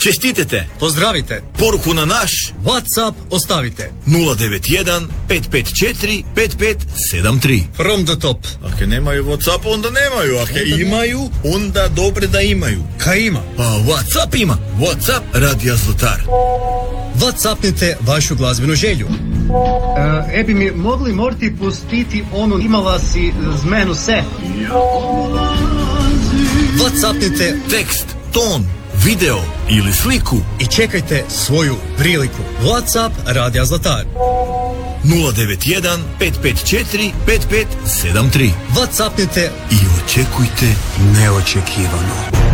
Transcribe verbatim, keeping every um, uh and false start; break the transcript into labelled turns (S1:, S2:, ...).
S1: Čestitete.
S2: Pozdravite.
S1: Poruku na naš
S2: WhatsApp ostavite.
S1: nula devet jedan pet pet četiri pet pet sedam tri.
S2: From the top.
S1: Ako nemaju WhatsApp, onda nemaju. Ako imaju, onda dobre da imaju.
S2: Kaj ima?
S1: A WhatsApp ima. WhatsApp Radija Zlatar.
S2: WhatsAppnite vašu glazbenu želju.
S3: E, e bi mi mogli morti pustiti onu imala si zmenu se.
S2: WhatsAppnite
S1: Tekst, ton, video ili sliku
S2: i čekajte svoju priliku. WhatsApp Radija Zlatar.
S1: nula devet jedan pet pet četiri pet pet sedam tri.
S2: WhatsAppnite
S1: I očekujte neočekivano.